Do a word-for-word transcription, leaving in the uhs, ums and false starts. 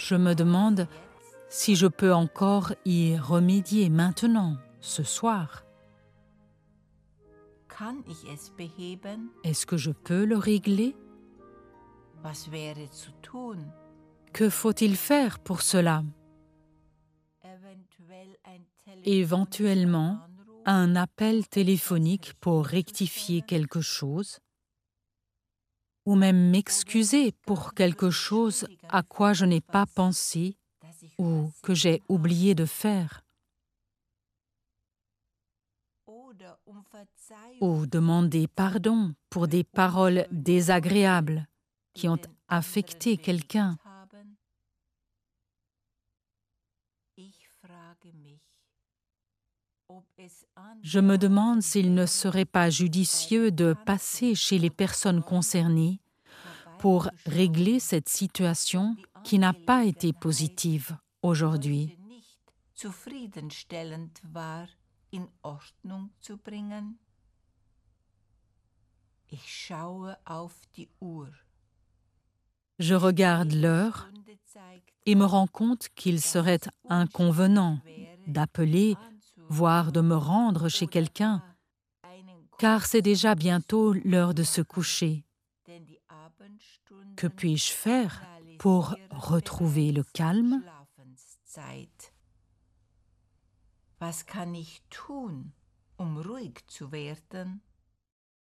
Je me demande si je peux encore y remédier maintenant, ce soir. Kann ich es beheben? Est-ce que je peux le régler? Was wäre zu tun? Que faut-il faire pour cela? Eventuell ein Éventuellement, Anruf, un appel téléphonique pour rectifier quelque chose, ou même m'excuser pour quelque chose à quoi je n'ai pas pensé das ich ou que j'ai übersehen oublié de faire, habe, oder um Verzeihung ou demander pardon pour des paroles désagréables qui ont die den affecté anderen quelqu'un. verletzt haben. Ich frage mich, ob es Je me demande angeraten s'il ne wäre, serait pas judicieux de passer chez les personnes concernées pour régler cette situation qui n'a pas été positive aujourd'hui. heute nicht zufriedenstellend war, in Ordnung zu bringen? Ich schaue auf die Uhr. Je regarde l'heure et me rends compte qu'il serait inconvenant d'appeler, voire de me rendre chez quelqu'un, car c'est déjà bientôt l'heure de se coucher. Que puis-je faire pour retrouver le calme? Was kann ich tun, um ruhig zu werden?